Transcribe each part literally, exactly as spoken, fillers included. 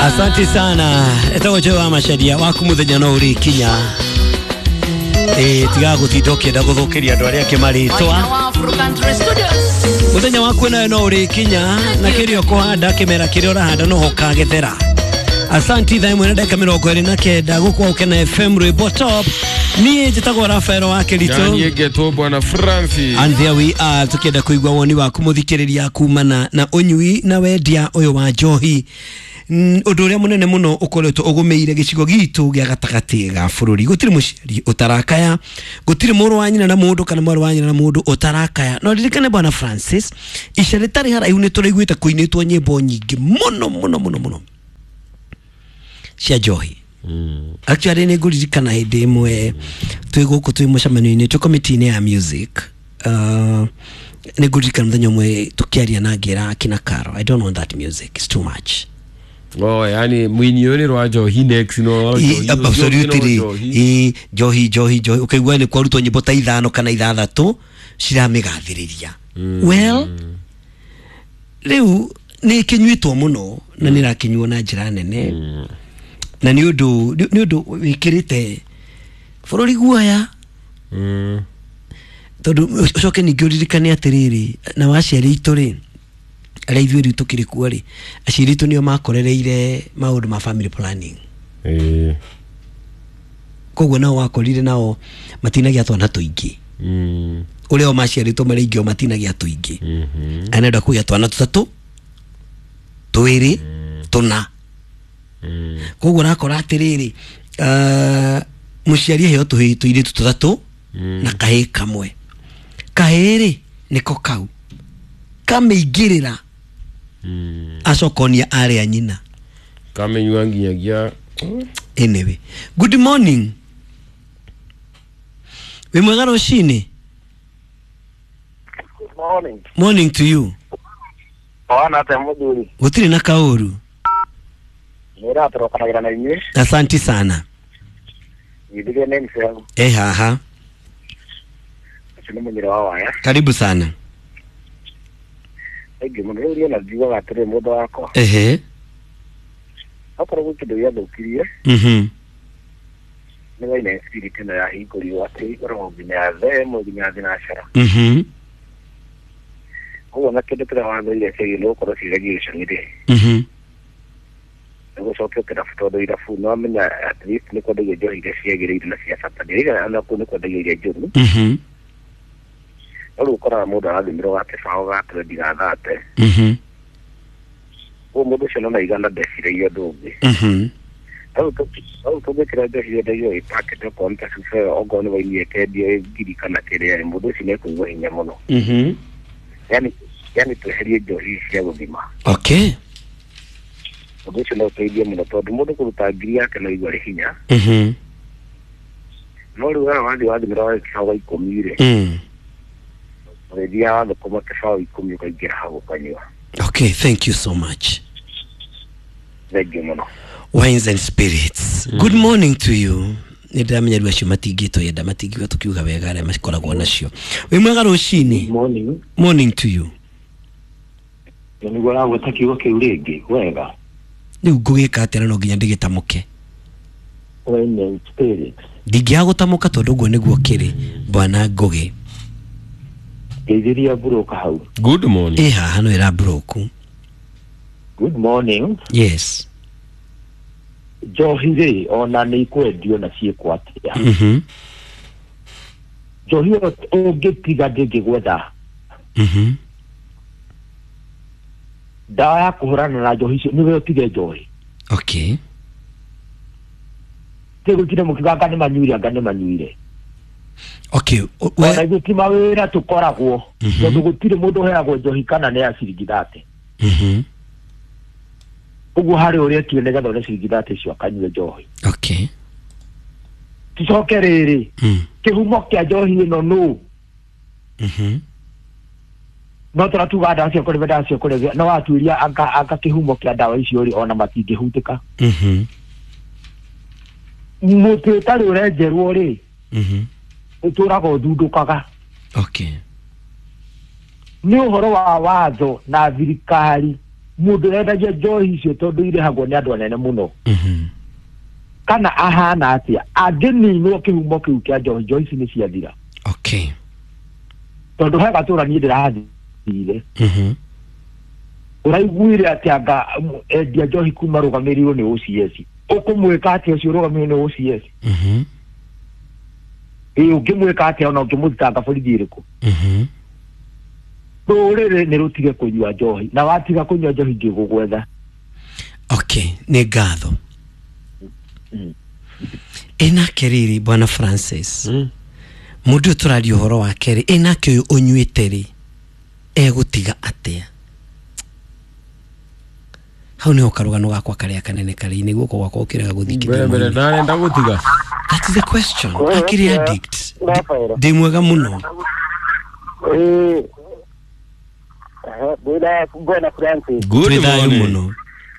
Asante sana. Etawoje wa masharia waku muthenya no uri kinya. Eh tiga gutitoke nda guthukiria andu aria kimaritwa. Muthenya waku na no uri kinya na kirio kuhanda kimera kirio rahanda no hokagethera. Asante thaa imwe na ndeka mirongo iri na kenda gukwa ukena F M Rwimbo Top. Niye jitagwo Rafael wa Kirito. Yani egeto bwana Francis. And there we are tukienda kuigwa woni waku muthikiriria kumana na unyui na wendia uyu wa njohi. Undu uria munene muno ukoretwo ugumeire gicigo gitu gia gatagati ga bururi gutiri muciari utarakaya gutiri muru wa nyina na mundu kana mwaru wa nyina na mundu utarakaya no ririkane bwana Francis icere tari haraihu ni turaiguite kuinitwo nyimbo nyingi muno muno muno muno cia njohi. Mm. Actually ni guririkana hindi imwe twi guku twi mucamano-ini tu committee ya music uh, ni guririkana muthenya umwe tukiaria na ngira kina Karo. I don't want that music, it's too much. Oh, yani mwinioni rwa njohi next no njohi. Absolutely. Eh njohi njohi njohi ukaigua ni kwa ruto nyimbo ta ithano kana ithathatu ciramigathiriria. Mm. Well, riu ni kinyuitwo muno na nirakinyuo na njira nene. Mm. Na ni undu ni undu wikirite bururi guaya. Mm. Tondu ucoke ningi uririkane atiriri na waciari ituri aria ithuĩ tukiri kuo ri aciari itu nio makorereire maundu ma family planning. Eh. Koguo nao wakorire nao matinagia twana tuingi. Mm. Uria o maciari tu mari ingio matinagia tuingi. Mhm. Anenda kuya twana tutatu twiri tuna. Mm. Koguo nakora atiriri uh, muciari heo tuhi tuiri tutatu. Mm. Na kahe kamwe kahere niko kau kameigirira. Mm. Acokonia aria nyina kamenyua nginyagia. Anyway, good morning. We mwega rucini. Good morning. Morning to you. Ona te muduri. Gutiri na kauru. Mira turokanagira na inyi. Asante sana. Yidige name yangu. Eh haha. Sina mwenye wa waya. Karibu sana. Ege mwenye na jiwa gatire mudo wako. Ehe. Hapo wiki ndio yadokirie. Mhm. Niwe ina spirit na ya hikori wate ro binya ze mo binya dinashara. Mhm. Ko na kede tra wando ile ke lo ko si regulation ide. Mhm. Ngo soke ke dafuto do ida fu no amenya at least ni ko de jo ide sia gere ide na sia sapa de ida ana ko ni ko de ide jo. Mhm. Olu kora muda adi miro ate fao gatre diga date. Mhm. O mudo shona na iganda desire yo dobe. Mhm. Olu to olu to be kira desire de yo ipakete ko nta se ogoni wa ni eke dio gidi kana kere ya mudo sine ko ngo hinya mono. Mhm. Yani yani to heri jo hisi ya gudima. Okay. Mudo shona to idia mono to mudo ko tagiria kana igore hinya. Mhm. No lu ga wadi wadi miro ake fao ikomire. Mhm. Redia the komate fao ikomi ko gira hawo kanywa. Okay, thank you so much. Thank you mono. Wines and spirits. Mm. Good morning to you. Nidamenya rwa shimatigito yenda matigiwa tukiuga wega aria makoragwo nacio. We mwega rucini. Good morning. Morning to you. Ni gora gutakiwa ke urege wega. Ni ngugika atera no nginya ndigitamuke. Wine and spirits. Ndigia gutamuka tondu guo niguo kiri bwana Ngugi. Geziria broka hau. Good morning. Eh haha no era broku. Good morning. Yes. Johire ona ni kwendio na cie kwatia. Mhm. Johiro ogetiga dege gwetha. Mhm. Dawa ya kuhurana na njohi icio niwe utige njohi. Okay. Tego kire mukigaga ni manyuire anga ni manyuire. Okay. Ona gutima wira tukoragwo. Tondu gutire mundu heagwo njohi kana ne acirigi thate. Mhm. Ugu hari uri tu ne gatho ne acirigi thate cio akanyue njohi. Okay. Ticoke riri. Mm. Kihumo kia njohi ino no. Mhm. No tora tu gada cio kore beda cio kore no atuiria aka aka kihumo kia dawa icio ri ona matingihutika. Mhm. Mutu tari urenjerwo ri. Mhm. Uturago thundukaga. Okay. Ni uhoro wa watho na thirikari mundu endagia njohi icio tondu irehagwo ni andu anene muno Mhm. kana ahana atia angininwo kihumo kiu kia njohi njohi ici ni ciathira Okay. tondu he gatura ni ndirathire Mhm. uraiguire atianga endia njohi kuma rugamirirwo ni O C S ukumwika atia ucio rugamirirwo ni O C S Mhm. ii ungimwika atia ona ungimuthitanga borithi iriku Mhm. rurire ni rutige kunyua njohi na watiga kunyua njohi ngigugwetha Okay, nĩ ngatho. Mm. Ena keriri bwana Francis. Mm. Mundu turario horo wa keri ena kyo onyuite ri egutiga atia. Hau ni okarugano gakwa karia kanene kari niguo kwa kwa ukiraga guthikithia. Mbere mbere ndarenda gutiga. That's the question. Akiri addict. Rafaela. Ndi mwega muno. eh bwana bwana Francis Good Twithayo morning. muno.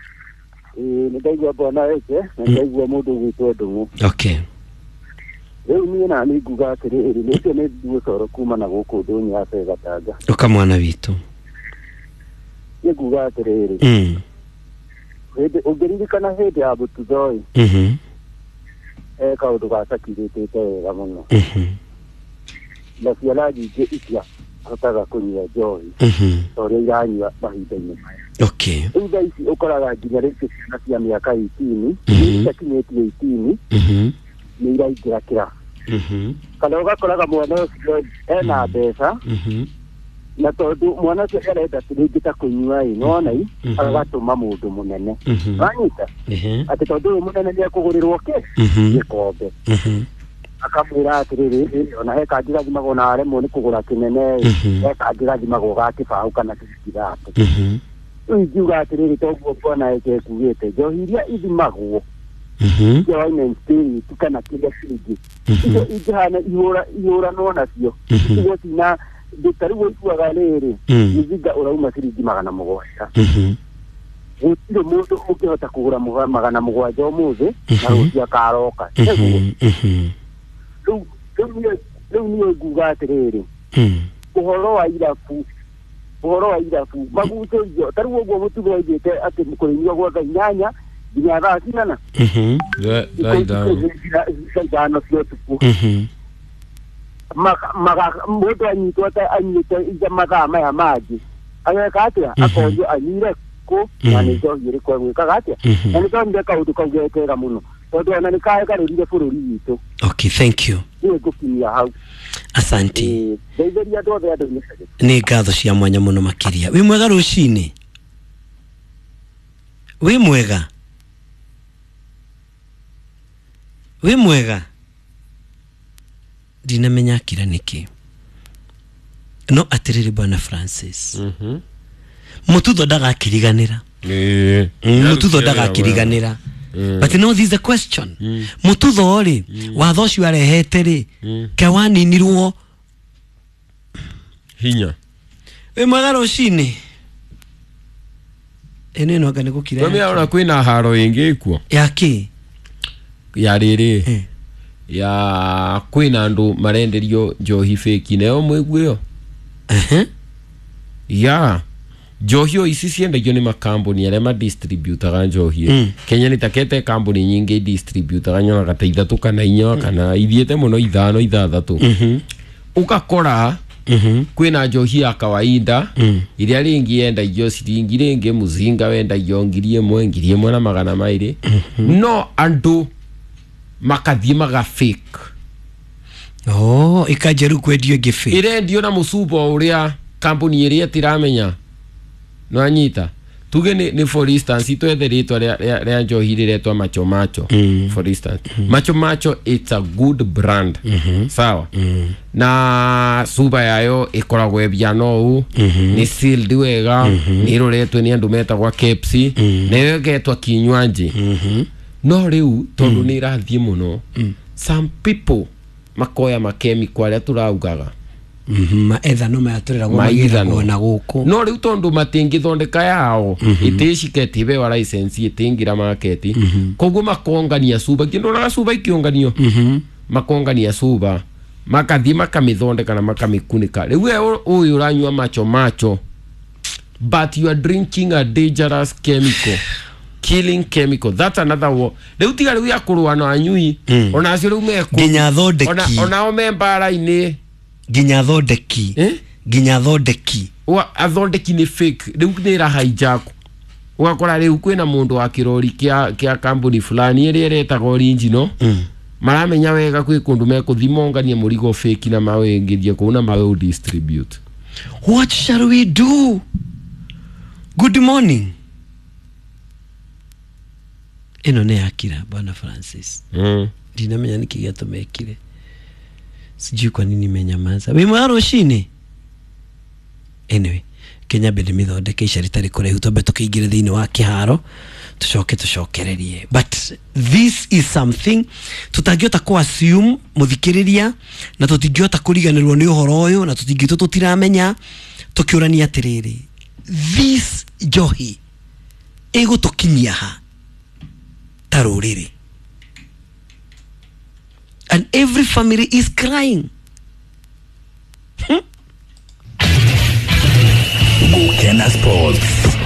eh ndaigua bwana weke na ndaigua mundu gwitwo ndungu Okay. riu niĩ na nĩ nguga atĩrĩrĩ nĩcio nĩ nduĩcoro kuma na gũkũ ndũnyũ ya Gatanga Uka mwana witu. nĩ nguga atĩrĩrĩ Mm. hĩndĩ ũngĩririkana hĩndĩ ya Butuzoi Mhm. eh kaũndũ gacakirĩtĩte wega mũno Mhm. na ciana nyingĩ icia hotaga kũnyua njohi Mhm. ũrĩa iranyua mahinda-inĩ maya Okay. rĩu thaa ici ũkoraga nginya rĩngĩ ciana cia mĩaka eighteen Mhm. itakinyĩtie eighteen Mhm. nĩ iraingĩra kĩrabu Mhm. kana ũgakoraga mwana ũcio ena mbeca Mhm. na tondũ mwana ũcio arenda rĩngĩ ta kũnyua ĩ nona ĩ Mhm. agatũma mũndũ mũnene Mhm. wanyita Mhm. atĩ tondũ ũyũ mũnene nĩ ekũgũrĩrwo kĩ Mhm. gĩkombe Mhm. akamwĩra atĩrĩrĩ ona he kangĩ gathimagwo na aremwo nĩ kũgũra kĩnene Mhm. he kangĩ gathimagwo ga kĩbaũ kana kĩbiratu Mhm. rĩu ingiuga atĩrĩrĩ toguo bwana eke kugĩte njohi iria ithimagwo Mhm. cia wine and spirit kana kĩrĩa kĩngĩ Mhm. icio ingĩhana ihũra ihũranwo nacio Mhm. icio cina tarĩu ũiguaga rĩrĩ Mm. mũzinga ũrauma ciringi magana mũgwanja Mhm. gũtirĩ mũndũ ũngĩhota kũgũra mũga- magana mũgwanja ũmũthĩ na Mhm. rũciũ akaroka Nĩguo. Mhm. Mhm. Rĩu- rĩu niĩ- rĩu niĩ nguga atĩrĩrĩ Mm. ũhoro wa irabu ũhoro wa irabu magucĩrio tarĩu ũguo mũtugo waigĩte atĩ kũrĩnyua gwa thaa inyanya nginya thaa cinana Mhm. Thaa ithano. thaa ithano cia ũtukũ Mhm. Maga- maga- mũndũ anyitwo ta anyite ija mathaa maya mangĩ ageka atĩa Mhm. akonio anyire kũ na Mhm. nĩ njohi ĩrĩkũ egwĩkaga atĩa Mhm. na nĩ ndonire kaũndũ kau gekega mũno tondũ ona nĩ kaegarũrire bũrũri witũ Okay, thank you. niĩ ngũkinyia hau Asante. Ĩĩ, ndeithĩria andũ othe andũ nĩcagĩ Nĩ ngatho cia mwanya muno makiria. Wi mwega rucini? Wi mwega? Wi mwega? Dinamenya kira niki. No atiriri bwana Francis. Mhm. Mututho ndagakiriganira. Eh. Mututho ndagakiriganira. Mm. But now this is the question. Mm. Mututho ri watho cio arehete ri Mm. ke waninirwo. Hinya. Wi mwega rucini? Ene no ngane gukira. Tumia ona kwina haro ingi kuo. Yaki. Ya riri. Eh. Ya kwina andu marenderio njohi fake neo mwiguo. Eh. Ya. Njohi ici ciendagio ni makambuni aria ma distributaga njohi. Mm. Kenya ni takete kambuni nyingi distributaga nyona kata ithatu kana inya kana ithiete muno ithano ithathatu. Mhm. Ukakora Mhm. kwina njohi ya kawaida Mm. iria ringi endagio ciringi ringi muzinga wendagio ngiri imwe ngiri imwe na magana mairi. No andu makathie maga fake. Oh, ikajeru kwedio gifi. Irendio na musubo uria kampuni iria tiramenya. No anyita. Tuge ni, ni for instance itwethe ritwa ria njohi riretwa Macho Macho. Mm. For instance. Mm. Macho Macho it's a good brand. Mhm. Sawa. Mm. Na suba yayo ikoragwo ebiano u Mhm. ni sealed wega ni roretwe ni andu metagwa K F C na yegetwa kinywanji. Mhm. No riu tondu ni irathie muno some people makoya makemiko aria turaugaga Mhm. Maetha no mayaturira go maithano magira na guku. no riu tondu matingithondeka yao itishiketi ibe wa license itingira market koguo makongania suba kindora suba ikionganio Mhm. makongania suba makathie makamithondeka na makamikunika riu uyu uranyua Macho Macho but you are drinking a dangerous chemical, killing chemical. That's another war. Leu tiga leu ya kurwa no anyui mm. ona acio leu meku ginya thondeki ona ona o membara ini ginya thondeki eh ginya thondeki wa athondeki ni fake leu ni ra hijack ugakora leu kwina mundu wa kirori kia kia company fulani iri retagwo original mm. maramenya wega kwi kundu mekuthimongania murigo fake na mawengirie kuna mawe distribute. What shall we do? Good morning. Ino ne akira bwana Francis. Mm. Dinamenya nikigia tumekire. Sijui kwa nini menyamaza. We mwaro shine. Anyway, Kenya bende mithondeke icari kure hutobe tukiingire thiini wa kiharo tucoke tucokererie. But this is something tutagiota ku assume muthikiriria na tutingiota kuriganirwo ni uhoro uyu na tutingito tutiramenya tukiurania atiriri. This johi ego tokinyia ha taruriri, and every family is crying. hmm? Mukena Sports.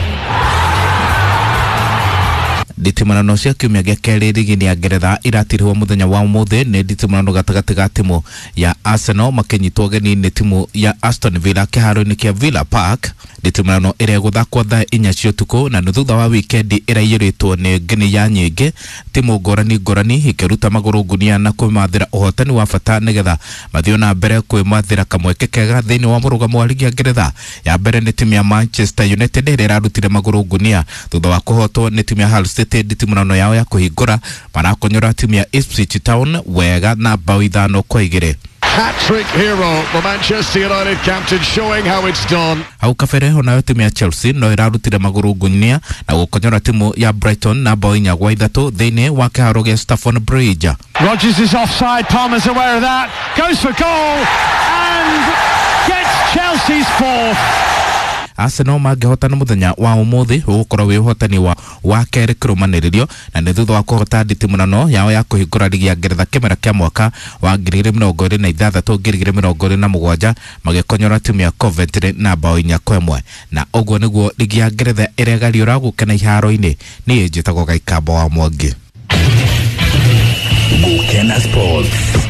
Nditimano cia kiumia gia keri ligi ya Ngeretha iratirwo muthenya wa muthe ni nditimano gatagati ga timu ya Arsenal makinyitwo geni ni timu ya Aston Villa kiharo-ini kia Villa Park. Nditimano ire guthakwo thaa inya cia utuku na thutha wa weekend iraiyuritwo ni ngeni ya nyingi timu ngorani ngorani ikiruta maguru ngunia na kumathira uhotani wa bata nigetha mathio na mbere kwimathira kamweke kega thiini wa murugamo wa ligi ya Ngeretha. Ya mbere ni timu ya Manchester United ire irarutire maguru ngunia thutha wa kuhotwo ni timu ya Hull City. Nditimano yao ya kuhingura marakonyora timu ya Ipswich Town wega na bao ithano kwa igiri. Hat-trick hero for Manchester United captain showing how it's done. Au kafere onayo timu ya Chelsea no irarutire maguru ngunia na gukonyora timu ya Brighton na bao inya gwa ithatu thiini wa kiharo gia Stamford Bridge. Rodgers is offside, Palmer's aware of that, goes for goal and gets Chelsea's fourth. Arsenal mangehotana muthenya wa umuthi ugukorwo wi uhotani wa wa keri kirumaniririo na ni thutha wa kuhota nditimano yao ya kuhingura ligi ya Ngeretha kimera kia mwaka wa ngiri igiri mirongo iri na ithathatu ngiri igiri mirongo iri na mugwanja magikonyora timu ya Coventry na bao inya kwa imwe. Na uguo niguo ligi ya Ngeretha iregariura gukena iharo-ini ni njitagwo Gaikamba wa Mwangi. Mukena Sports.